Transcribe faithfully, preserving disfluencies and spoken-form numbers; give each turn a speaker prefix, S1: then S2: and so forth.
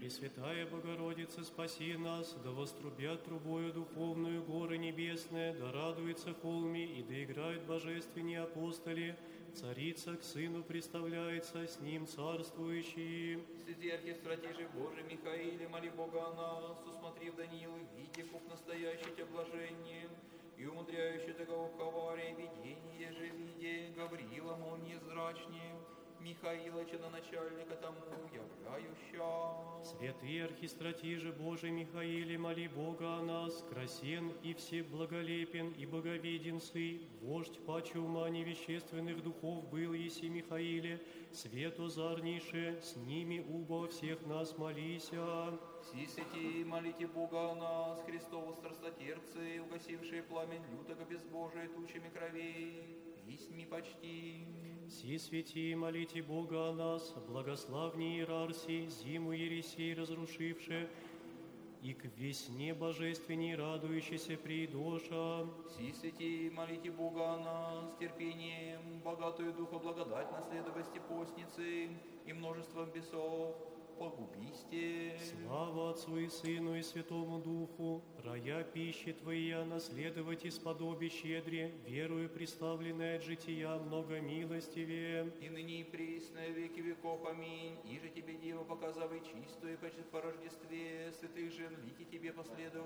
S1: Пресвятая Богородица, спаси нас, да вострубят трубою духовную горы небесные, да радуется холми, и да играют божественные апостоли. Царица к Сыну представляется, с Ним царствующий.
S2: Святый архистратиже Божий Михаиле, моли Бога о нас, усмотрев Даниила, видя, как настоящее тебя блажение, и умудряющий такого ковария видение же виде, Гавриила, мол, незрачнее, Михаила, чадоначальника тому являюща.
S1: Святый архистратиже Божий Михаиле, моли Бога о нас, красен и всеблаголепен и боговиден сы, вождь паче ума невещественных духов был еси Михаиле, свет озарнейше, с ними убо всех нас молися.
S2: Си святи, молите Бога о нас, Христово страстотерпцы, угасившие пламень лютого безбожия тучами кровей, письми почти.
S1: Си святи, молите Бога о нас, благославней Иерарсий, зиму Ересей разрушивши, и к весне божественней радующейся придоша.
S2: Си святи, молите Бога о нас, терпением, богатую духа благодать наследовости постницы и множеством бесов, погубисте.
S1: Слава Отцу и Сыну и Святому Духу, рая пищи Твоя наследовать исподоби щедре, верую представленное от жития многомилостивее.
S2: И ныне и присно, веки веков, аминь. И же Тебе, Дева, показывай чистую, почет по Рождестве, святых жен, лики Тебе последовать.